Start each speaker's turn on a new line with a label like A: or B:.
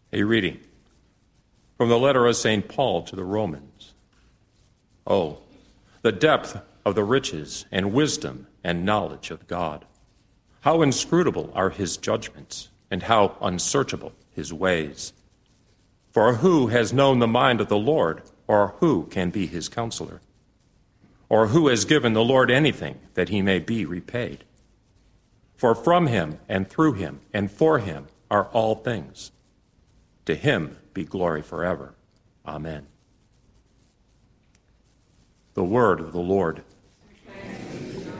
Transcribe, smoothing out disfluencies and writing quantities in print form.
A: A reading from the letter of St. Paul to the Romans. Oh, the depth of the riches and wisdom and knowledge of God! How inscrutable are his judgments, and how unsearchable his ways! For who has known the mind of the Lord, or who can be his counselor? Or who has given the Lord anything that he may be repaid? For from him and through him and for him are all things. To him be glory forever. Amen. The word of the Lord.